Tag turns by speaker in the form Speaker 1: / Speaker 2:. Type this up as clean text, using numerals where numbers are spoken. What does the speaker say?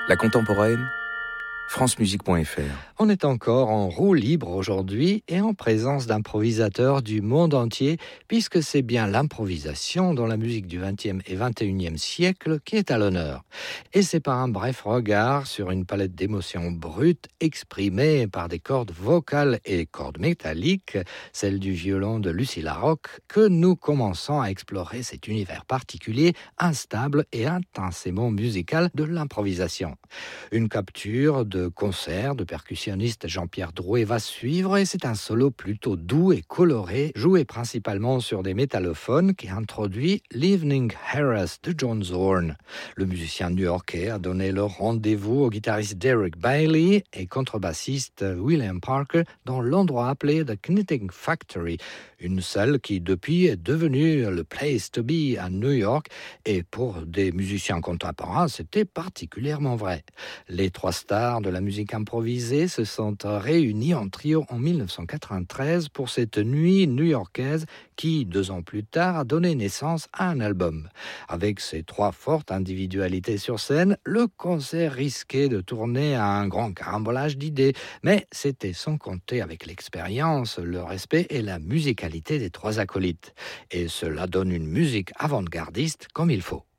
Speaker 1: La contemporaine, francemusique.fr.
Speaker 2: On est encore en roue libre aujourd'hui et en présence d'improvisateurs du monde entier, puisque c'est bien l'improvisation dans la musique du XXe et XXIe siècle qui est à l'honneur. Et c'est par un bref regard sur une palette d'émotions brutes exprimées par des cordes vocales et cordes métalliques, celle du violon de Lucy LaRocque, que nous commençons à explorer cet univers particulier, instable et intensément musical de l'improvisation. Une capture de concert de percussionniste Jean-Pierre Drouet va suivre et c'est un solo plutôt doux et coloré, joué principalement sur des métallophones qui introduit l'Evening Harass de John Zorn. Le musicien new-yorkais a donné le rendez-vous au guitariste Derek Bailey et contrebassiste William Parker dans l'endroit appelé The Knitting Factory, une salle qui depuis est devenue le place to be à New York, et pour des musiciens contemporains, c'était particulièrement vrai. Les trois stars de la musique improvisée se sont réunis en trio en 1993 pour cette nuit new-yorkaise qui, 2 ans plus tard, a donné naissance à un album. Avec ces trois fortes individualités sur scène, le concert risquait de tourner à un grand carambolage d'idées, mais c'était sans compter avec l'expérience, le respect et la musicalité des trois acolytes. Et cela donne une musique avant-gardiste comme il faut.